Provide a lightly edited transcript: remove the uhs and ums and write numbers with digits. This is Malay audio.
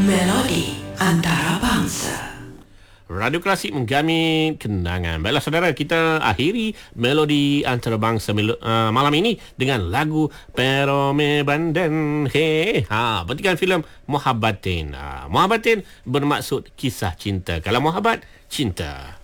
Melodi antarabangsa. Radio Klasik menggamit kenangan. Baiklah saudara, kita akhiri melodi antarabangsa malam ini dengan lagu Pero Me Banden He. Petikan filem Mohabbatin. Mohabbatin bermaksud kisah cinta. Kalau Mohabbat, cinta.